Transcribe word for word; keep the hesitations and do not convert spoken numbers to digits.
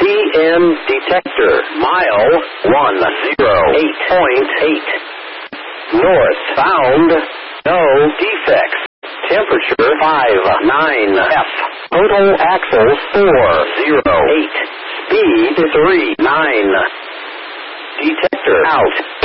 P M detector. Mile one zero eight point eight. North bound. No defects. Temperature five nine F. Total axles four zero eight. Speed three nine. Detector out.